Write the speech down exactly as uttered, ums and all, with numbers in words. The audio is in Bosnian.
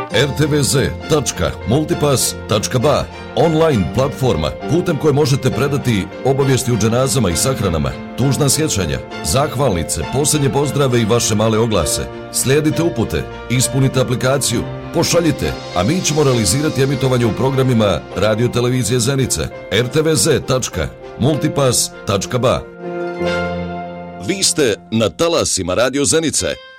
er te ve ze tačka multipass tačka ba, online platforma putem koje možete predati obavijesti o dženazama i sahranama, tužna sjećanja, zahvalnice, posljednje pozdrave i vaše male oglase. Slijedite upute, ispunite aplikaciju, pošaljite, a mi ćemo realizirati emitovanje u programima Radio Televizije Zenica. er te ve ze tačka multipass tačka ba. Vi ste na talasima Radio Zenice.